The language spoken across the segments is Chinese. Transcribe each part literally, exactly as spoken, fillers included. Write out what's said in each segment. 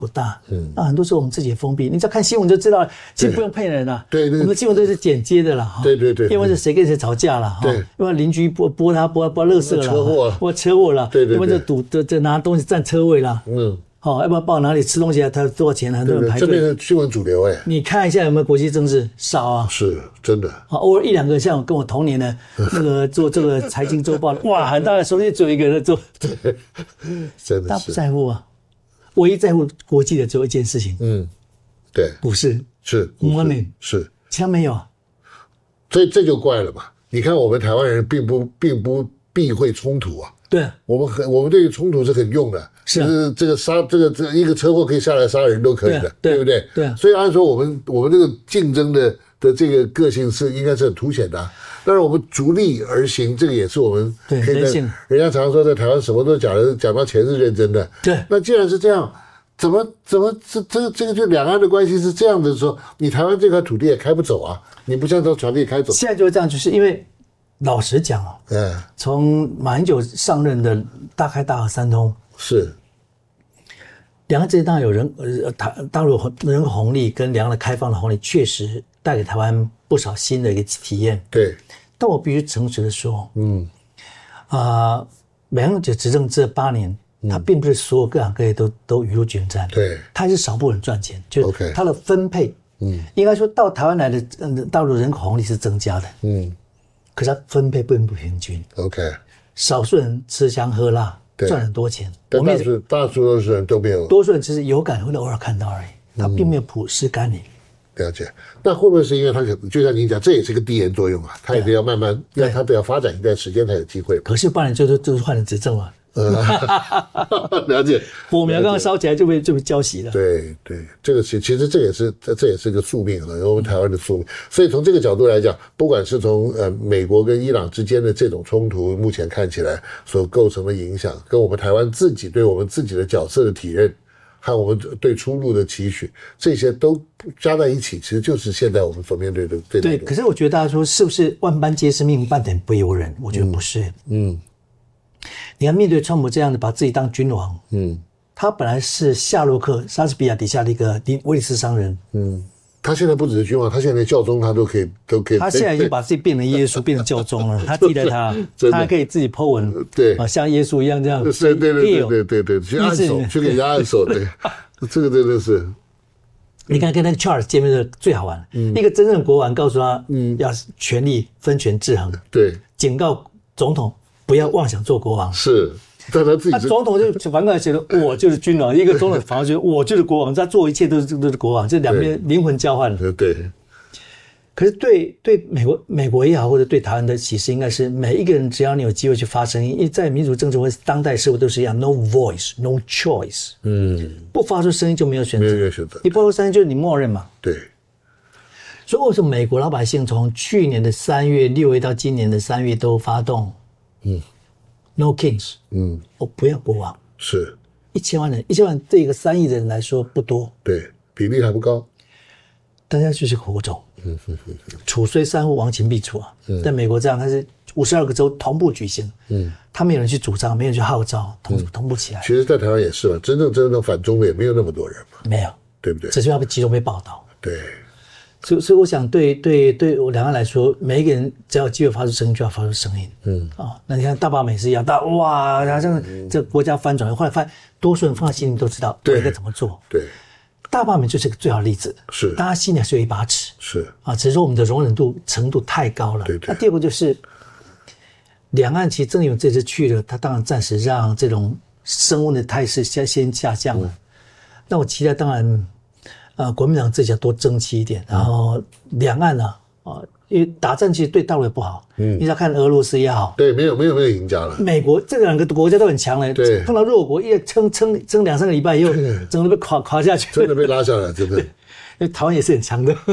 不大，嗯，那很多时候我们自己也封闭，你只要看新闻就知道了，其实不用骗人啦， 对对， 我们的新闻都是剪接的啦， 对对对， 要么是谁跟谁吵架了， 对， 要么邻居拨拨他拨拨垃圾了， 车祸了， 拨车祸了， 对对， 要么就堵这这拿东西占车位了，嗯，好，要不然报哪里吃东西啊？他多少钱？很多人排队， 这边是新闻主流哎， 你看一下有没有国际政治少啊？ 是真的， 啊，偶尔一两个像我跟我同年的那个做这个财经周报的，哇，很大的手机只有一个人做， 对，真的是， 他不在乎啊。唯一在乎国际的只有一件事情， 嗯，对， 股市是 money 是， 其他没有啊， 这这就怪了嘛。你看我们台湾人并不并不避讳冲突啊， 对， 我们很我们对于冲突是很用的， 是啊， 就是这个杀这个这个一个车祸可以下来杀人都可以的，对不对？ 对， 所以按说我们我们这个竞争的的这个个性是应该是很凸显的、啊。当然，我们逐利而行，这个也是我们对可以在。人家常说在台湾什么都讲的，讲到钱是认真的。 对。 那既然是这样，怎么怎么这这个这个就两岸的关系是这样的说，你台湾这块土地也开不走啊，你不像到土地开走。 现在就是这样，就是因为老实讲啊， 嗯， 从马英九上任的大开大合三通是。 两岸之间当然有人呃大大陆人口红利跟两岸的开放的红利，确实带给台湾不少新的一个体验。 对， 但我必须诚实的说，嗯，啊、呃，马英九执政这八年，他并不是所有各行各业都都雨露均沾， 对， 他是少部分人赚钱，就是他的分配，嗯，应该说到台湾来的嗯大陆人口红利是增加的，嗯，可是他分配并不平均 ，OK， 少数人吃香喝辣。赚很多钱， 但大数大多数人都没有， 多数人只是有感会偶尔看到而已，他并没有普施甘霖。 了解，那会不会是因为他可能就像您讲，这也是个递延作用啊？他也得要慢慢，要他得要发展一段时间才有机会。 可是八年就是就是换人执政了。 了解， 火苗刚刚烧起来就被就被浇熄了。 对对，这个其其实这也是这这也是个宿命啊，我们台湾的宿命。所以从这个角度来讲，不管是从呃美国跟伊朗之间的这种冲突，目前看起来所构成的影响，跟我们台湾自己对我们自己的角色的体认，和我们对出路的期许，这些都加在一起，其实就是现在我们所面对的这种。 对，可是我觉得大家说是不是万般皆是命，半点不由人？我觉得不是。嗯。嗯，你看，面对川普这样的把自己当君王，嗯，他本来是夏洛克、莎士比亚底下的一个威利斯商人，嗯， 他现在不只是君王，他现在连教宗他都可以都可以。 他现在已经把自己变成耶稣，变成教宗了。他记得他，他还可以自己 po 文， 对， 啊，像耶稣一样这样， 对对对对对对对，去按手，去给人家按手，对，这个真的是。 你看，跟那个 Charles 见面的最好玩，嗯，一个真正的国王告诉他，嗯，要权力分权制衡， 对， 警告总统不要妄想做国王， 是。但他自己， 他总统就反过来觉得我就是君王，一个总统反而觉得我就是国王，他做一切都是都是国王，这两边灵魂交换了。 对。 可是对对美国美国也好，或者对台湾的启示，应该是每一个人只要你有机会去发声音，因为在民主政治或当代社会都是一样 ，no voice, no choice， 嗯，不发出声音就没有选择， 没有选择， 你不发出声音就是你默认嘛。 对。 所以为什么美国老百姓从去年的三月六月到今年的三月都发动，嗯 ，no kings， 嗯，我不要国王， 是一千万人，一千万对一个三亿的人来说不多， 对，比例还不高， 大家就是火种。嗯哼哼哼，楚虽三户，亡秦必楚啊！嗯、在美国这样，它是五十二个州同步举行，嗯，他没有人去主张，没有人去号召，同、嗯、同步起来。 其实，在台湾也是嘛，真正真正反中的也没有那么多人嘛， 没有， 对不对？ 只是要被集中被报道。 对， 所以所以我想对，对对对我两岸来说，每一个人只要有机会发出声音，就要发出声音。嗯啊、哦，那你看大罢免是一样，大哇，好像这个国家翻转，后来发现多数人放在心里都知道我应该怎么做。 对。 大罢免就是个最好的例子， 是大家心里还是有一把尺， 是啊，只是说我们的容忍度程度太高了。 对对。 那第二个就是两岸其实正有这次去了，他当然暂时让这种升温的态势先先下降了。嗯、那我期待当然，呃，国民党自己要多争气一点，然后两岸呢，啊，因为打仗其实对大陆也不好。嗯，你要看俄罗斯也好， 对，没有没有没有赢家了。 美国这两个国家都很强了， 对， 碰到弱国，一撑撑撑两三个礼拜以后，整个被垮垮下去， 真的被拉下来，真的。 因为台湾也是很强的，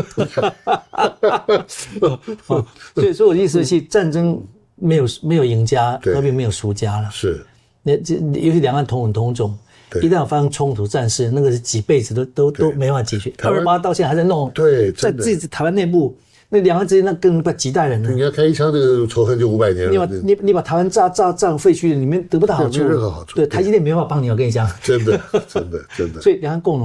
所以说我的意思是，战争没有没有赢家，和平没有输家了。 是， 那这尤其两岸同文同种，一旦有发生冲突战事，那个是几辈子都都都没办法解决。二二八到现在还在弄， 对， 在自己台湾内部。那两岸之间那更把几代人呢？ 你要开一枪，这个仇恨就五百年了。 你把你你把台湾炸炸炸废墟，里面得不到好处， 没有任何好处。 对，台积电没办法帮你，我跟你讲， 真的真的真的。 所以两岸共荣。